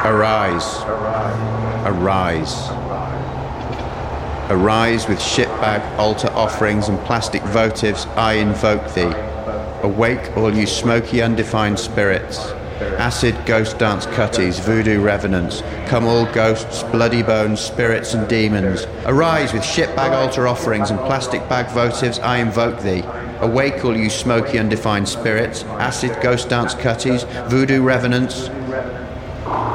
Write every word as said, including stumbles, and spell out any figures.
Arise. Arise. Arise with shitbag, altar offerings and plastic votives, I invoke thee. Awake all you smoky undefined spirits. Acid, ghost dance cutties, voodoo revenants. Come all ghosts, bloody bones, spirits and demons. Arise with shitbag altar offerings and plastic bag votives, I invoke thee. Awake all you smoky undefined spirits. Acid, ghost dance cutties, voodoo revenants.